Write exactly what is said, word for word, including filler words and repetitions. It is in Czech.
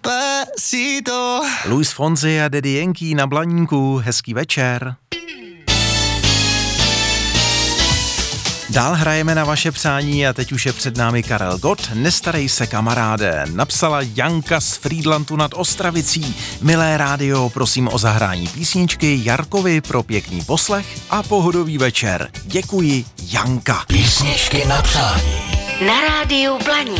Despacito. Luis Fonsi a Daddy Yankee na Blaníku. Hezký večer. Dál hrajeme na vaše přání a teď už je před námi Karel Gott. Nestarej se, kamaráde, napsala Janka z Frýdlantu nad Ostravicí. Milé rádio, prosím o zahrání písničky Jarkovi pro pěkný poslech a pohodový večer. Děkuji, Janka. Písničky na přání. Na rádiu Blaník.